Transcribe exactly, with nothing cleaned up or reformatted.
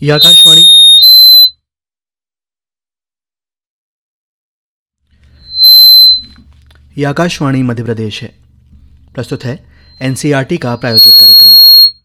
ये आकाशवाणी ये आकाशवाणी मध्य प्रदेश है। प्रस्तुत है एनसीईआरटी का प्रायोजित कार्यक्रम।